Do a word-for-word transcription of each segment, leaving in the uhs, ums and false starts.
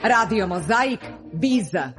Radio Mozaik, Biza.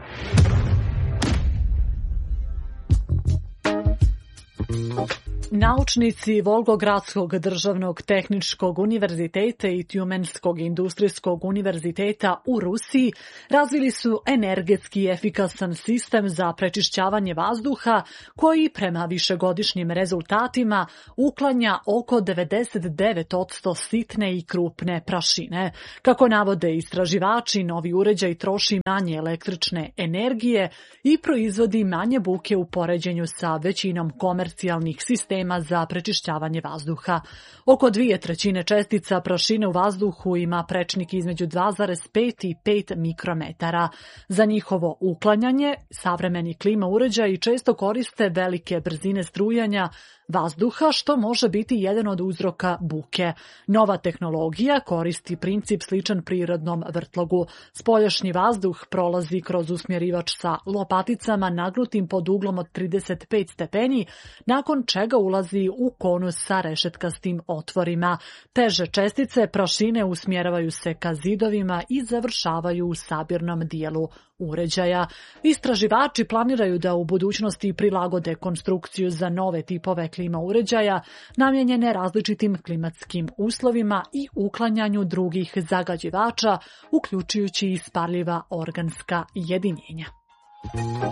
Naučnici Volgogradskog državnog tehničkog univerziteta i Tjumenskog industrijskog univerziteta u Rusiji razvili su energetski efikasan sistem za prečišćavanje vazduha koji prema višegodišnjim rezultatima uklanja oko devedeset devet posto sitne i krupne prašine. Kako navode istraživači, novi uređaj troši manje električne energije i proizvodi manje buke u poređenju sa većinom komercijalnih sistema za prečišćavanje vazduha. Oko dvije trećine čestica prašine u vazduhu ima prečnik između dva zarez pet i pet mikrometara. Za njihovo uklanjanje savremeni klima uređaji često koriste velike brzine strujanja vazduha, što može biti jedan od uzroka buke. Nova tehnologija koristi princip sličan prirodnom vrtlogu. Spoljašnji vazduh prolazi kroz usmjerivač sa lopaticama nagnutim pod uglom od trideset pet stepeni, nakon čega ulazi u konus sa rešetkastim otvorima. Teže čestice prašine usmjeravaju se ka zidovima i završavaju u sabirnom dijelu uređaja. Istraživači planiraju da u budućnosti prilagode konstrukciju za nove tipove klima uređaja namijenjene različitim klimatskim uslovima i uklanjanju drugih zagađivača, uključujući i spaljiva organska jedinjenja.